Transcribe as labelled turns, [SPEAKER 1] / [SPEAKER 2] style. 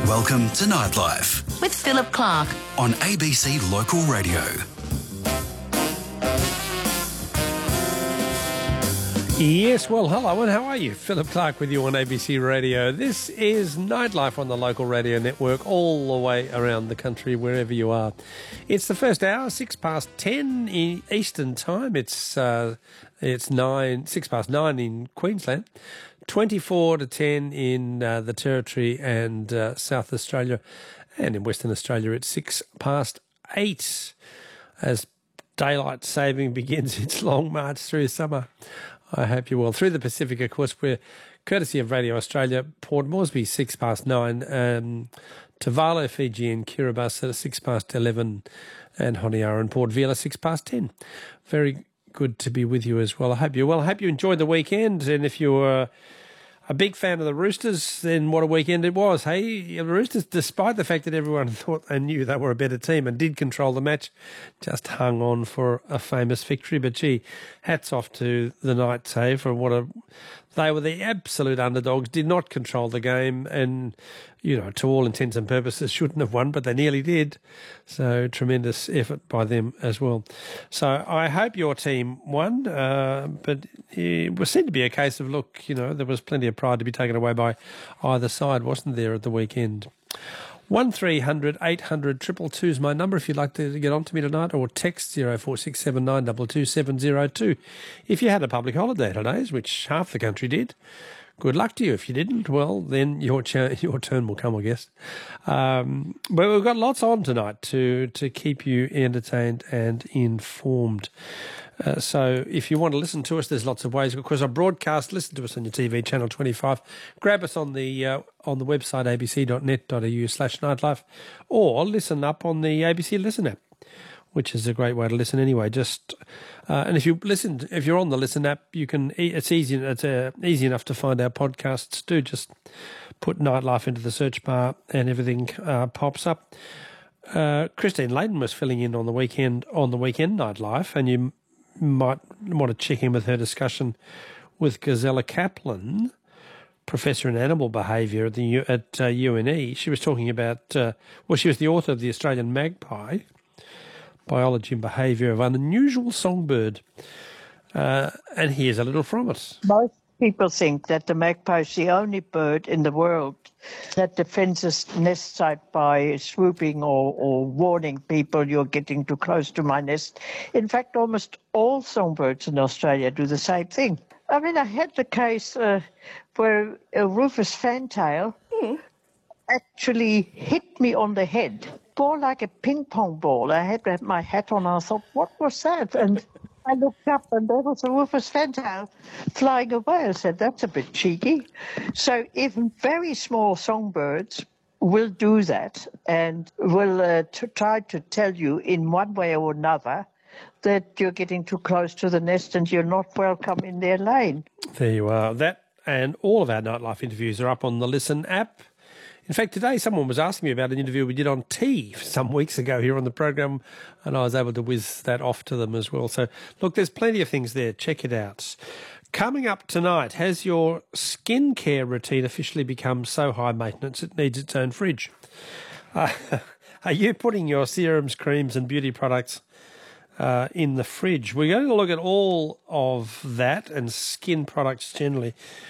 [SPEAKER 1] Welcome to Nightlife
[SPEAKER 2] with Philip Clark
[SPEAKER 1] on ABC Local Radio.
[SPEAKER 3] Yes, well, hello and how are you? Philip Clark with you on ABC Radio. This is Nightlife on the Local Radio Network all the way around the country, wherever you are. It's the first hour, 10:06 in Eastern Time. It's 9 in Queensland, 10:24 in the Territory and South Australia, and in Western Australia it's 8:06 as daylight saving begins its long march through summer. I hope you're well. Through the Pacific, of course, we're courtesy of Radio Australia, Port Moresby 9:06, Tuvalu, Fiji and Kiribati at 11:06, and Honiara and Port Vila 10:06. Very good to be with you as well. I hope you're well. I hope you enjoyed the weekend, and if you were a big fan of the Roosters, then what a weekend it was. Hey, the Roosters, despite the fact that everyone thought they knew they were a better team and did control the match, just hung on for a famous victory. But gee, hats off to the Knights, hey, for they were the absolute underdogs, did not control the game, and, you know, to all intents and purposes, shouldn't have won, but they nearly did. So tremendous effort by them as well. So I hope your team won, but it seemed to be a case of, look, you know, there was plenty of pride to be taken away by either side, wasn't there, at the weekend? 1300 800 222 is my number if you'd like to get on to me tonight, or text 0467 22702. If you had a public holiday today, which half the country did, good luck to you. If you didn't, well, then your turn will come, I guess. But we've got lots on tonight to keep you entertained and informed. So if you want to listen to us, there's lots of ways. Of course, our broadcast, listen to us on your TV, Channel 25. Grab us on the website, abc.net.au/nightlife, or listen up on the ABC Listen app, which is a great way to listen anyway. And if you're on the Listen app, you can. It's easy enough to find our podcasts too. Just put Nightlife into the search bar, and everything pops up. Christine Layton was filling in on the weekend Nightlife, and you might want to check in with her discussion with Gazella Kaplan, professor in animal behaviour at UNE. She was talking about, she was the author of the Australian Magpie, Biology and Behaviour of an Unusual Songbird. And here's a little from it.
[SPEAKER 4] Most people think that the magpie is the only bird in the world that defends its nest site by swooping or warning people, you're getting too close to my nest. In fact, almost all songbirds in Australia do the same thing. I mean, I had the case where a rufous fantail actually hit me on the head, ball like a ping pong ball. I had my hat on. I thought, what was that? And I looked up, and there was a rufous fantail flying away. I said, that's a bit cheeky. So even very small songbirds will do that, and will try to tell you in one way or another that you're getting too close to the nest and you're not welcome in their lane.
[SPEAKER 3] There you are. That and all of our Nightlife interviews are up on the Listen app. In fact, today someone was asking me about an interview we did on tea some weeks ago here on the program, and I was able to whiz that off to them as well. So, look, there's plenty of things there. Check it out. Coming up tonight, has your skincare routine officially become so high maintenance it needs its own fridge? Are you putting your serums, creams and beauty products in the fridge? We're going to look at all of that and skin products generally